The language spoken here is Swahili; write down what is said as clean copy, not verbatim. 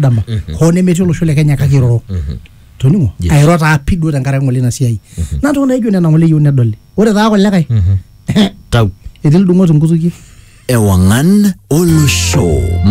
dama ho nemetii olosho le Kenya kake iroro toningo airo taa piduo tenkara ngole na siai na to na ijo nena ngole yiu nedoli ore taa kolekae tau etil dungot nkutukie Ewangan olosho